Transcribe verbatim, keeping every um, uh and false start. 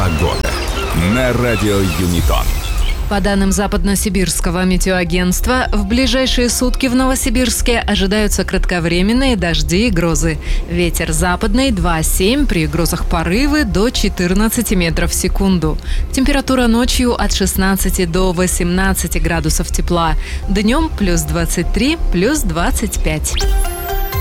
Погода на радио Юнитон. По данным Западно-Сибирского метеоагентства, в ближайшие сутки в Новосибирске ожидаются кратковременные дожди и грозы. Ветер западный два семь, при грозах порывы до четырнадцати метров в секунду. Температура ночью от шестнадцати до восемнадцати градусов тепла. Днем плюс двадцать три, плюс двадцать пять.